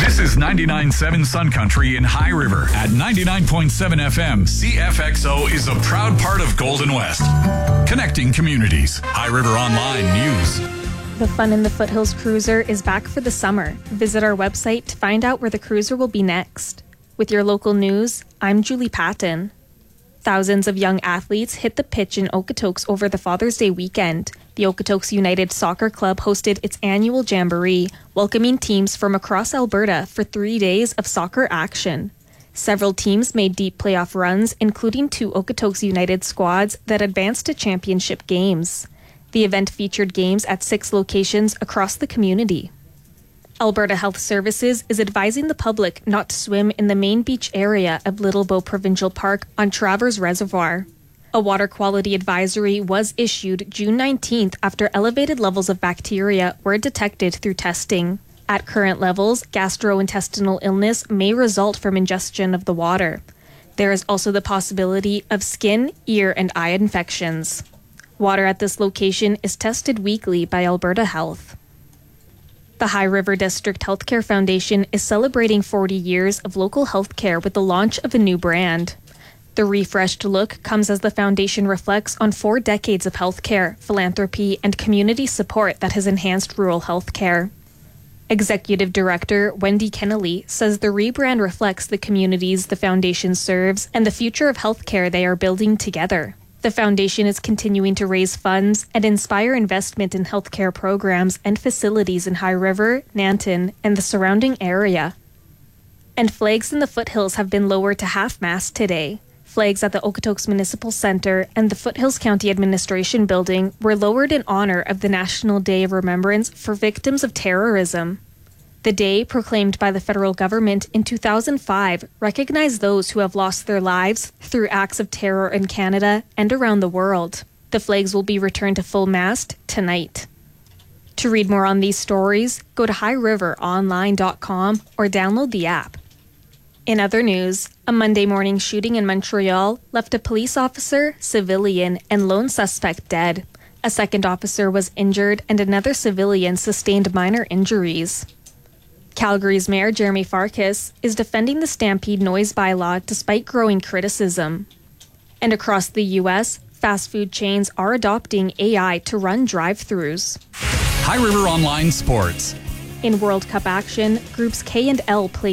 This is 99.7 Sun Country in High River. At 99.7 FM, CFXO is a proud part of Golden West. Connecting communities. High River Online News. The Fun in the Foothills Cruiser is back for the summer. Visit our website to find out where the cruiser will be next. With your local news, I'm Julie Patton. Thousands of young athletes hit the pitch in Okotoks over the Father's Day weekend. The Okotoks United Soccer Club hosted its annual jamboree, welcoming teams from across Alberta for 3 days of soccer action. Several teams made deep playoff runs, including 2 Okotoks United squads that advanced to championship games. The event featured games at 6 locations across the community. Alberta Health Services is advising the public not to swim in the main beach area of Little Bow Provincial Park on Travers Reservoir. A water quality advisory was issued June 19th after elevated levels of bacteria were detected through testing. At current levels, gastrointestinal illness may result from ingestion of the water. There is also the possibility of skin, ear, and eye infections. Water at this location is tested weekly by Alberta Health. The High River District Healthcare Foundation is celebrating 40 years of local healthcare with the launch of a new brand. The refreshed look comes as the foundation reflects on 4 decades of healthcare, philanthropy, and community support that has enhanced rural healthcare. Executive Director Wendy Kennelly says the rebrand reflects the communities the foundation serves and the future of healthcare they are building together. The foundation is continuing to raise funds and inspire investment in healthcare programs and facilities in High River, Nanton, and the surrounding area. And flags in the foothills have been lowered to half-mast today. Flags at the Okotoks Municipal Centre and the Foothills County Administration Building were lowered in honor of the National Day of Remembrance for Victims of Terrorism. The day, proclaimed by the federal government in 2005, recognized those who have lost their lives through acts of terror in Canada and around the world. The flags will be returned to full mast tonight. To read more on these stories, go to highriveronline.com or download the app. In other news, a Monday morning shooting in Montreal left a police officer, civilian, and lone suspect dead. A second officer was injured and another civilian sustained minor injuries. Calgary's Mayor Jeremy Farkas is defending the Stampede noise bylaw despite growing criticism. And across the U.S., fast food chains are adopting AI to run drive-thrus. High River Online Sports. In World Cup action, Groups K and L play